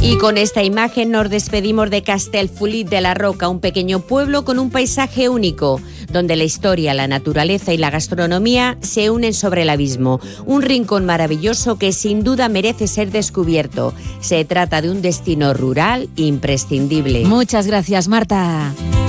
Y con esta imagen nos despedimos de Castellfollit de la Roca, un pequeño pueblo con un paisaje único, donde la historia, la naturaleza y la gastronomía se unen sobre el abismo. Un rincón maravilloso que sin duda merece ser descubierto. Se trata de un destino rural imprescindible. Muchas gracias, Marta.